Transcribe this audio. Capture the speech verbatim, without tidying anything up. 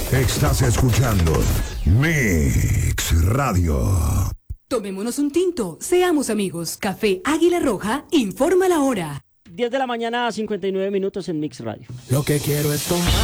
Estás escuchando Mix Radio. Tomémonos un tinto, seamos amigos. Café Águila Roja, informa la hora. diez de la mañana, cincuenta y nueve minutos en Mix Radio. Lo que quiero es tomar.